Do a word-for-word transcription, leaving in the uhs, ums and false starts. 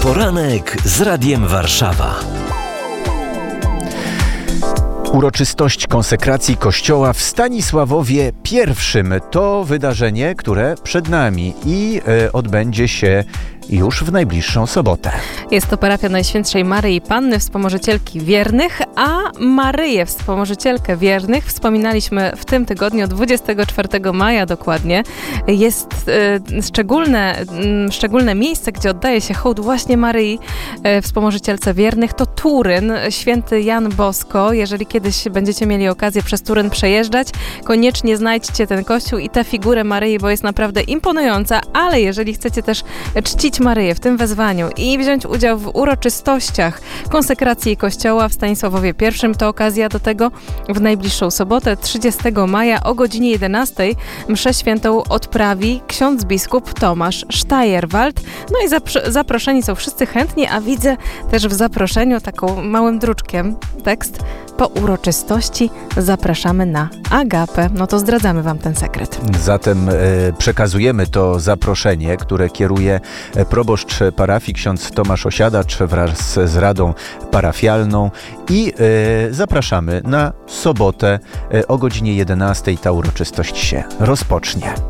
Poranek z Radiem Warszawa. Uroczystość konsekracji kościoła w Stanisławowie pierwszym to wydarzenie, które przed nami i e, odbędzie się już w najbliższą sobotę. Jest to parafia Najświętszej Maryi Panny, wspomożycielki wiernych, a Maryję, wspomożycielkę wiernych, wspominaliśmy w tym tygodniu, dwudziestego czwartego maja dokładnie. Jest e, szczególne, m, szczególne miejsce, gdzie oddaje się hołd właśnie Maryi, e, wspomożycielce wiernych. To Turyn, święty Jan Bosko. Jeżeli kiedyś będziecie mieli okazję przez Turyn przejeżdżać, koniecznie znajdźcie ten kościół i tę figurę Maryi, bo jest naprawdę imponująca, ale jeżeli chcecie też czcić Maryję w tym wezwaniu i wziąć udział w uroczystościach konsekracji kościoła w Stanisławowie pierwszym, to okazja do tego w najbliższą sobotę, trzydziestego maja o godzinie jedenastej mszę świętą odprawi ksiądz biskup Tomasz Sztajerwald. No i zapr- zaproszeni są wszyscy chętni, a widzę też w zaproszeniu taką małym druczkiem tekst: po uroczystości zapraszamy na agapę. No to zdradzamy wam ten sekret. Zatem e, przekazujemy to zaproszenie, które kieruje proboszcz parafii ksiądz Tomasz Osiadacz wraz z Radą Parafialną i e, zapraszamy na sobotę e, o godzinie jedenastej. Ta uroczystość się rozpocznie.